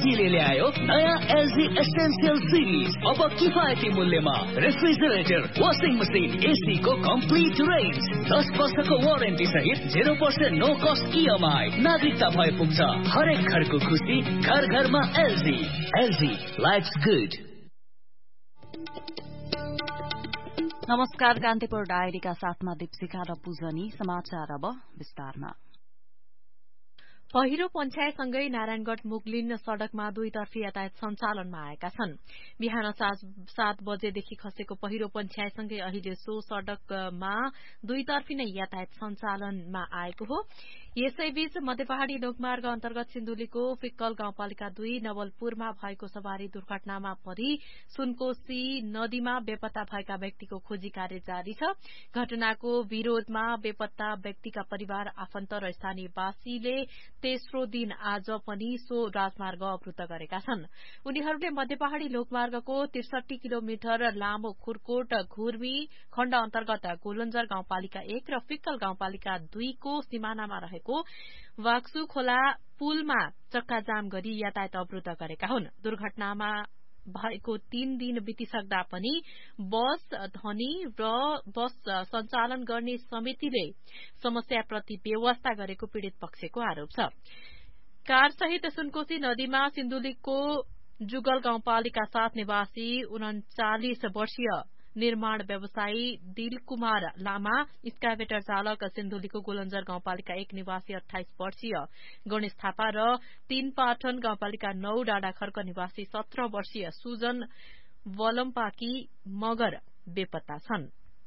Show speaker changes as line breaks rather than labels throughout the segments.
एलजीले ल्यायो नयाँ LG essential series. अब किफायती मूल्यमा रेफ्रिजरेटर, वाशिङ मसिन, एसी को कम्प्लिट रेन्ज, 10 वर्षको वारेन्टी सहित 0% नो कस्ट इएमआई। नागरिकता भए पुग्छ हरेक घरको खुसी, घर घरमा एलजी। LG lives good.
नमस्कार, कान्तिपुर डायरीका साथमा दीपशिखा र पूजनी। समाचार अब विस्तारमा।
पहिरो पञ्चायतसँगै नारायणगढ़ मुगलिन सड़कमा दुईतर्फी यातायात सञ्चालनमा आएका छन्। बिहान 7 बजेदेखि खसेको पहिरो पञ्चायतसँगै अहिले सो सड़कमा दुईतर्फी नै यातायात सञ्चालनमा आएको हो। यसैबीच मध्य पहाड़ी लोकमार्ग अन्तर्गत सिन्धुलीको फिक्कल गाउँपालिका 2 नवलपुरमा भएको सवारी दुर्घटनामा परि सुनकोशी नदीमा बेपत्ता भएका व्यक्तिको खोजी कार्य जारी छ। घटनाको विरोधमा बेपत्ता व्यक्तिका परिवार, आफन्त र स्थानीयवासीले तेस्रो दिन आज पनि सो राजमार्ग अवरूद्ध गरेका छन्। उनीहरूले मध्य पहाड़ी लोकमार्गको 63 किलोमिटर लामो खुरकोट घुर्मी खण्ड अन्तर्गत गोलन्जर गाउँपालिका 1 र फिक्कल गाउँपालिका 2 को सिमानामा रहेको वाक्सु खोला पुलमा चक्काजाम गरी यातायात अवरूद्ध गरेका हुन्। दुर्घटनामा भएको 3 दिन बितिसक्दा पनि बस धनी र बस सञ्चालन गर्ने समितिले समस्याप्रति बेवास्ता गरेको पीड़ित पक्षको आरोप छ। कारसहित सुनकोशी नदीमा सिन्धुलीको जुगल गाउँपालिका 7 निवासी 39 वर्षीय निर्माण व्यवसायी दिलकुमार लामा, स्काइवेटर चालक सिन्धुलीको गोलन्जर गाउँपालिका 1 निवासी 28 वर्षीय गणेश थापा र 3 पाटन गाउँपालिका 9 डाँडाखर्क निवासी 17 वर्षीय सुजन वलम्पाकी मगर बेपत्ता छन्।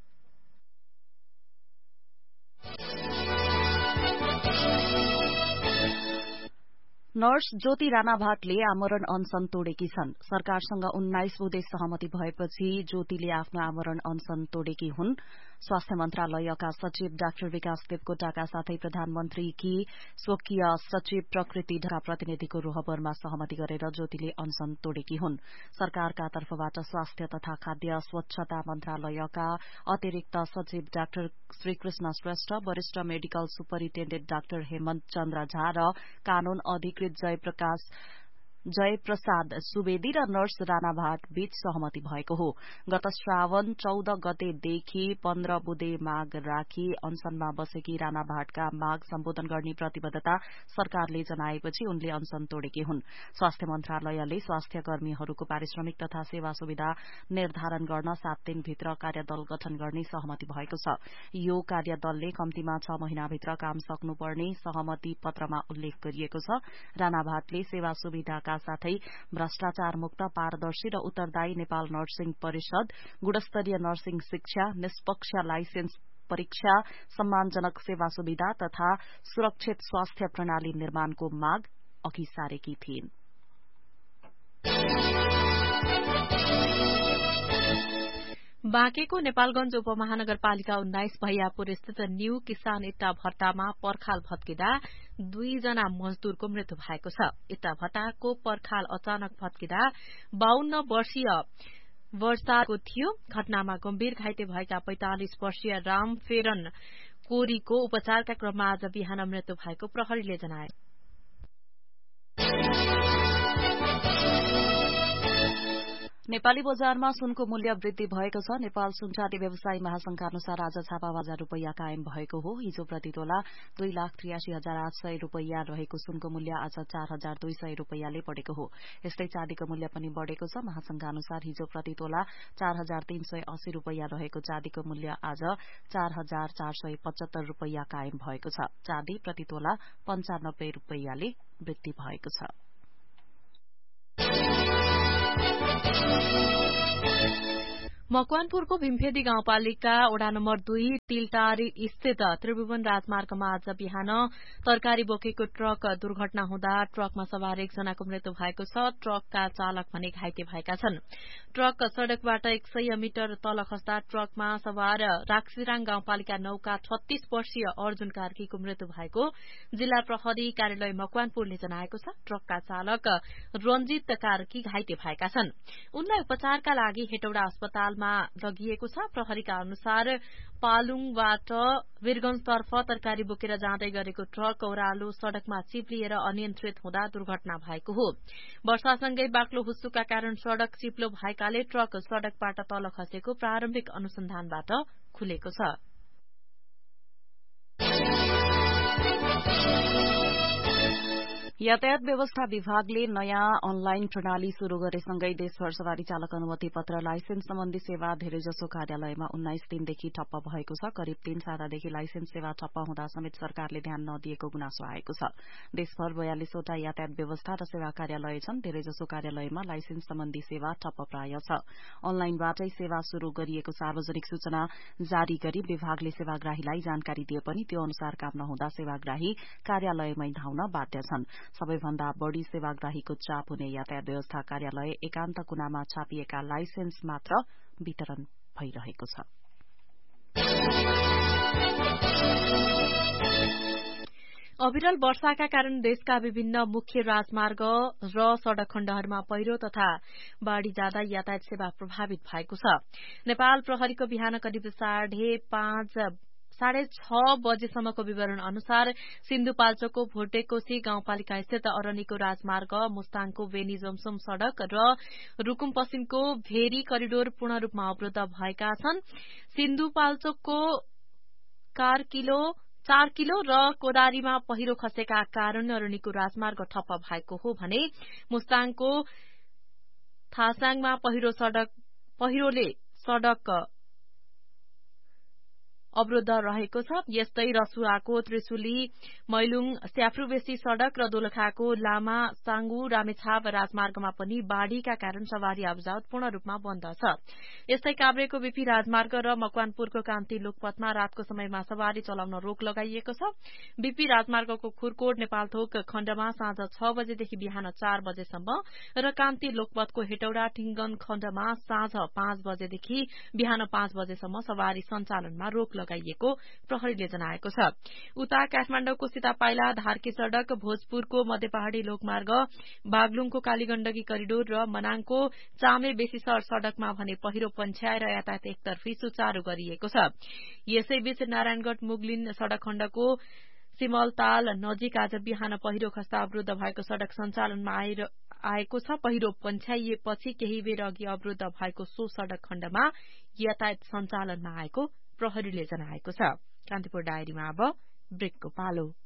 नर्स ज्योति राणा भाटले आमरण अनशन तोडेकी छन्। सरकारसँग 19 बुँदे सहमति भएपछि ज्योतिले आफ्नो आमरण अनशन तोडेकी हुन्। स्वास्थ्य मन्त्रालयका सचिव डाक्टर विकास देवकोटाका साथै प्रधानमन्त्रीकी स्वकीय सचिव प्रकृति ढका प्रतिनिधिको रोहबरमा सहमति गरेर ज्योतिले अनशन तोडेकी हुन्। सरकारका तर्फबाट स्वास्थ्य तथा खाद्य स्वच्छता मन्त्रालयका अतिरिक्त सचिव डाक्टर श्रीकृष्ण श्रेष्ठ, वरिष्ठ medical superintendent doctor Hemant Chandra Jha र कानून अधिकृत जयप्रसाद सुवेदी र नर्स राणा भाट बीच सहमति भएको हो। गत श्रावण 14 गतेदेखि 15 बुँदे माग राखी अनशनमा बसेकी राणा भाटका माग सम्बोधन गर्ने प्रतिबद्धता सरकारले जनाएपछि उनले अनशन तोडेकी हुन्। स्वास्थ्य मन्त्रालयले स्वास्थ्य कर्मीहरूको पारिश्रमिक तथा सेवा सुविधा निर्धारण गर्न 7 दिनभित्र कार्यदल गठन गर्ने सहमति भएको छ। यो कार्यदलले कम्तीमा 6 महिनाभित्र काम सक्नुपर्ने सहमति पत्रमा उल्लेख गरिएको छ। राणा भाटले सेवा सुविधाका साथै भ्रष्टाचार मुक्त, पारदर्शी र उत्तरदायी नेपाल नर्सिङ परिषद, गुणस्तरीय नर्सिङ शिक्षा, निष्पक्ष लाइसेन्स परीक्षा, सम्मानजनक सेवा सुविधा तथा सुरक्षित स्वास्थ्य प्रणाली निर्माणको माग अघि सारेकी थिइन्।
बाँकेको नेपालगञ्ज उपमहानगरपालिका 19 भैयापुर स्थित न्यू किसान इट्टा भट्टामा पर्खाल भत्किँदा 2 जना मजदूरको मृत्यु भएको छ। इट्टा भट्टाको पर्खाल अचानक भत्किँदा 52 वर्षीय वर्षाको थियो। घटनामा गम्भीर घाइते भएका 45 वर्षीय रामफेरन कोरीको उपचारका क्रममा आज बिहान मृत्यु भएको प्रहरीले जनाए।
नेपाली बजारमा सुनको मूल्य वृद्धि भएको छ। नेपाल सुनचाँदी व्यवसायी महासंघका अनुसार आज छापा बजार रूपैयाँ कायम भएको हो। हिजो प्रति तोला 2,83,800 रूपैयाँ रहेको सुनको मूल्य आज 4,200 रूपैयाँले बढ़ेको हो। यस्तै चाँदीको मूल्य पनि बढ़ेको छ। महासंघका अनुसार हिजो प्रति तोला 4,380 रूपैयाँ रहेको चाँदीको मूल्य आज 4,475 रूपैयाँ कायम भएको छ। चाँदी प्रति तोला 95 रूपैयाँले वृद्धि भएको छ।
मकवानपुरको भीमफेदी गाउँपालिका वडा नम्बर 2 तिलटारी स्थित त्रिभुवन राजमार्गमा आज बिहान तरकारी बोकेको ट्रक दुर्घटना हुँदा ट्रकमा सवार 1 जनाको मृत्यु भएको छ। ट्रकका चालक भने घाइते भएका छन्। ट्रक सड़कबाट 100 मिटर तल खस्दा ट्रकमा सवार राक्सिराङ गाउँपालिका 9 का 36 वर्षीय अर्जुन कार्कीको मृत्यु भएको जिल्ला प्रहरी कार्यालय मकवानपुरले जनाएको छ। ट्रकका चालक रञ्जित कार्की घाइते भएका छन्। उनलाई उपचारका लागि हेटौडा अस्पताल पालमा लगिएको छ। प्रहरीका अनुसार पालुङबाट वीरगंजतर्फ तरकारी बोकेर जाँदै गरेको ट्रक ओह्रालो सड़कमा चिप्लिएर अनियन्त्रित हुँदा दुर्घटना भएको हो। वर्षासँगै बाक्लो हुस्सुका कारण सड़क चिप्लो भएकाले ट्रक सड़कबाट तल खसेको प्रारम्भिक अनुसन्धानबाट खुलेको छ।
यातायात व्यवस्था विभागले नयाँ अनलाइन प्रणाली शुरू गरेसँगै देशभर सवारी चालक अनुमति पत्र लाइसेन्स सम्बन्धी सेवा धेरैजसो कार्यालयमा 19 दिनदेखि ठप्प भएको छ। करिब 3 सातादेखि लाइसेन्स सेवा ठप्प हुँदा समेत सरकारले ध्यान नदिएको गुनासो आएको छ। देशभर 42 वटा यातायात व्यवस्था र सेवा कार्यालय छन्। धेरैजसो कार्यालयमा लाइसेन्स सम्बन्धी सेवा ठप्प प्राय छ। अनलाइनबाटै सेवा शुरू गरिएको सार्वजनिक सूचना जारी गरी विभागले सेवाग्राहीलाई जानकारी दिए पनि त्यो अनुसार काम नहुँदा सेवाग्राही कार्यालयमै धाउन बाध्य छन्। सबैभन्दा बढ़ी सेवाग्राहीको चाप हुने यातायात व्यवस्था कार्यालय एकान्त कुनामा छापिएका लाइसेन्स मात्र वितरण भइरहेको छ।
अविरल वर्षाका कारण देशका विभिन्न मुख्य राजमार्ग र सड़क खण्डहरूमा पहिरो तथा बाढ़ी जाँदा यातायात सेवा प्रभावित भएको छ। नेपाल प्रहरीको बिहान करिब 5:30 बजेसम्मको विवरण अनुसार सिन्धुपाल्चोकको भोटेकोशी गाउँपालिका स्थित अरनीको राजमार्ग, मुस्ताङको बेनी जोमसोम सड़क र रूकुम पश्चिमको भेरी करिडोर पूर्ण रूपमा अवरुद्ध भएका छन्। सिन्धुपाल्चोकको 4 किलो र कोदारीमा पहिरो खसेका कारण अरनीको राजमार्ग ठप्प भएको हो भने मुस्ताङको थासाङमा पहिरोले सड़क अवरुद्ध रहेको छ। यस्तै रसुवाको त्रिशुली मैलुङ स्याफ्रुबेसी सड़क र दोलखाको लामा साङ्गु रामेछाप राजमार्गमा पनि बाढ़ीका कारण सवारी आवाजावत पूर्ण रूपमा बन्द छ। यस्तै काभ्रेको बीपी राजमार्ग र मकवानपुरको कान्ति लोकपथमा रातको समयमा सवारी चलाउन रोक लगाइएको छ। बीपी राजमार्गको खुरकोट नेपालथोक खण्डमा साँझ 6 बजेदेखि बिहान 4 बजेसम्म र कान्ति लोकपथको हेटौडा टिङ्गन खण्डमा साँझ 5 बजेदेखि बिहान 5 बजेसम्म सवारी सञ्चालनमा रोक लगाइएको प्रहरीले जनाएको छ। उता काठमाडौँको सीतापाइला धार्की सड़क, भोजपुरको मध्य पहाड़ी लोकमार्ग, बागलुङको कालीगण्डकी करिडोर र मनाङको चामे बेसीसर सड़कमा भने पहिरो पन्छ्याएर यातायात एकतर्फी सुचारू गरिएको छ। यसैबीच नारायणगढ़ मुगलिन सड़क खण्डको सिमलताल नजिक आज बिहान पहिरो खस्दा अवरुद्ध भएको सड़क सञ्चालनमा आएको छ। पहिरो पन्छ्याइएपछि केही बेर अघि अवरुद्ध भएको सो सड़क खण्डमा यातायात सञ्चालनमा आएको प्रहरीले जनाएको छ। कान्तिपुर डायरीमा अब ब्रेकको पालो।